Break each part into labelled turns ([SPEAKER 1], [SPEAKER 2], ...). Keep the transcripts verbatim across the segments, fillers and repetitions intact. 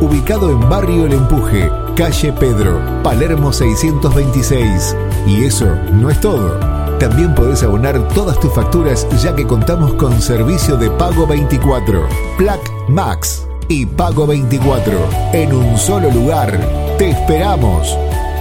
[SPEAKER 1] ubicado en Barrio El Empuje, calle Pedro, Palermo seiscientos veintiséis. Y eso no es todo. También podés abonar todas tus facturas ya que contamos con servicio de Pago veinticuatro, Plac Max y Pago veinticuatro en un solo lugar. ¡Te esperamos!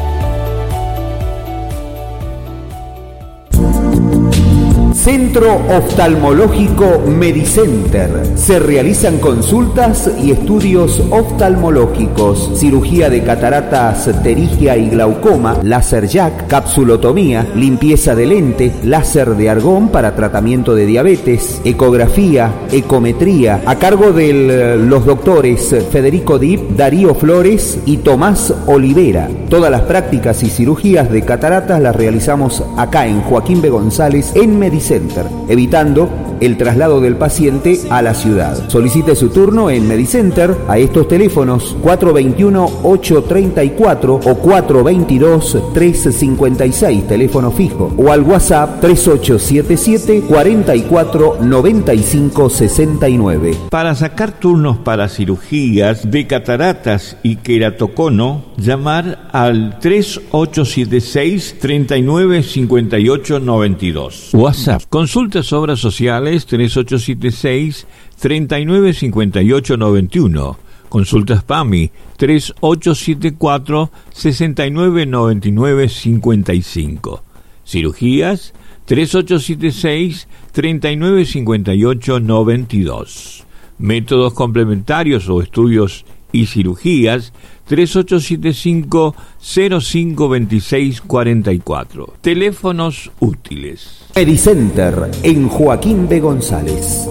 [SPEAKER 2] Centro Oftalmológico Medicenter. Se realizan consultas y estudios oftalmológicos, cirugía de cataratas, pterigia y glaucoma, láser jack, capsulotomía, limpieza de lente, láser de argón para tratamiento de diabetes, ecografía, ecometría, a cargo de los doctores Federico Dip, Darío Flores y Tomás Olivera. Todas las prácticas y cirugías de cataratas las realizamos acá en Joaquín B. González en Medicenter, evitando el traslado del paciente a la ciudad. Solicite su turno en Medicenter a estos teléfonos cuatro veintiuno, ocho treinta y cuatro o cuatro veintidós, tres cincuenta y seis, teléfono fijo, o al WhatsApp tres ocho siete siete, cuarenta y cuatro, noventa y cinco sesenta y nueve.
[SPEAKER 3] Para sacar turnos para cirugías de cataratas y queratocono, llamar al tres ocho siete seis, treinta y nueve, cincuenta y ocho, noventa y dos. WhatsApp. Consultas obras sociales tres ocho siete seis, treinta y nueve, cincuenta y ocho, noventa y uno. Consultas PAMI tres ocho siete cuatro, sesenta y nueve, noventa y nueve, cincuenta y cinco. Cirugías tres ocho siete seis, treinta y nueve, cincuenta y ocho, noventa y dos. Métodos complementarios o estudios y cirugías tres ocho siete cinco, cero cinco, veintiséis, cuarenta y cuatro. Teléfonos útiles.
[SPEAKER 2] Medicenter en Joaquín B. González.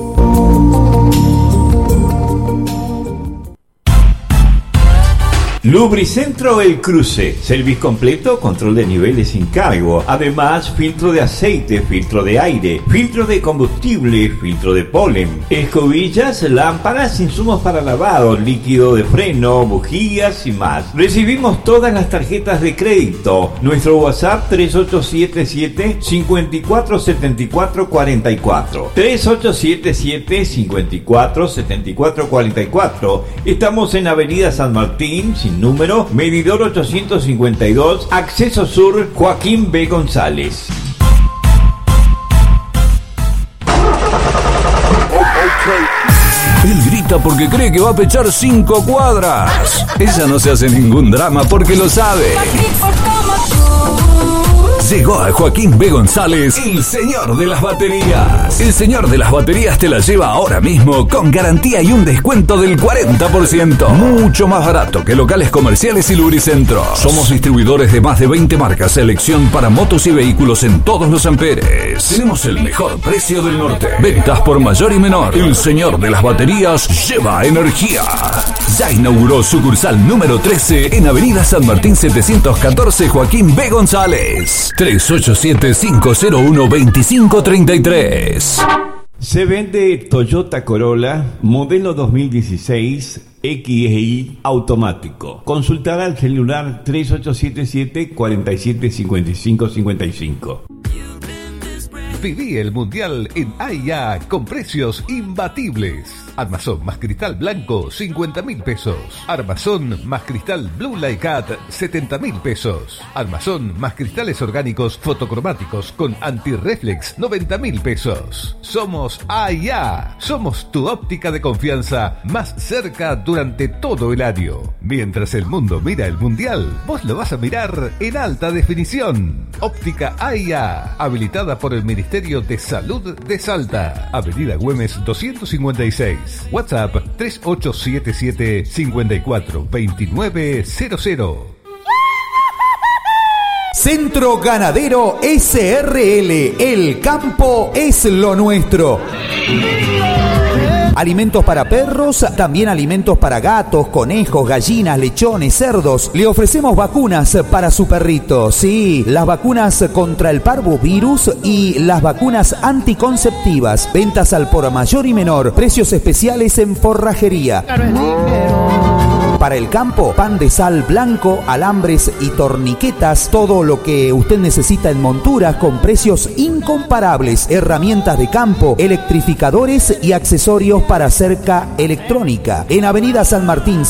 [SPEAKER 3] Lubricentro El Cruce, servicio completo, control de niveles sin cargo, además filtro de aceite, filtro de aire, filtro de combustible, filtro de polen, escobillas, lámparas, insumos para lavado, líquido de freno, bujías y más. Recibimos todas las tarjetas de crédito. Nuestro WhatsApp tres ocho siete siete, cinco cuatro, siete cuatro, cuatro cuatro, tres ocho siete siete, cinco cuatro, siete cuatro, cuatro cuatro. Estamos en Avenida San Martín, sin número, medidor ochocientos cincuenta y dos, acceso sur, Joaquín B. González.
[SPEAKER 4] Él grita porque cree que va a pechar cinco cuadras. Ella no se hace ningún drama porque lo sabe. Llegó a Joaquín B. González, el señor de las baterías. El señor de las baterías te las lleva ahora mismo con garantía y un descuento del cuarenta por ciento. Mucho más barato que locales comerciales y lubricentros. Somos distribuidores de más de veinte marcas, selección para motos y vehículos en todos los amperes. Tenemos el mejor precio del norte. Ventas por mayor y menor. El señor de las baterías lleva energía. Ya inauguró sucursal número trece en Avenida San Martín setecientos catorce, Joaquín B. González. tres ocho siete, cinco cero uno, dos cinco tres tres.
[SPEAKER 3] Se vende Toyota Corolla, modelo dos mil dieciséis, X E I automático. Consultar al celular tres ocho siete siete, cuatro siete cinco cinco cinco cinco.
[SPEAKER 1] Viví el Mundial en A y A con precios imbatibles. Armazón más cristal blanco, cincuenta mil pesos. Armazón más cristal Blue Light Cat, setenta mil pesos. Armazón más cristales orgánicos fotocromáticos con anti-reflex, noventa mil pesos. Somos A y A. Somos tu óptica de confianza más cerca durante todo el año. Mientras el mundo mira el Mundial, vos lo vas a mirar en alta definición. Óptica A y A, habilitada por el Ministerio de Salud de Salta. Avenida Güemes doscientos cincuenta y seis. WhatsApp tres ocho siete siete, cinco cuatro, dos nueve cero cero.
[SPEAKER 2] Centro Ganadero S R L. El campo es lo nuestro. Alimentos para perros, también alimentos para gatos, conejos, gallinas, lechones, cerdos. Le ofrecemos vacunas para su perrito. Sí, las vacunas contra el parvovirus y las vacunas anticonceptivas. Ventas al por mayor y menor. Precios especiales en forrajería. Para el campo, pan de sal blanco, alambres y torniquetas, todo lo que usted necesita en monturas con precios incomparables, herramientas de campo, electrificadores y accesorios para cerca electrónica. En Avenida San Martín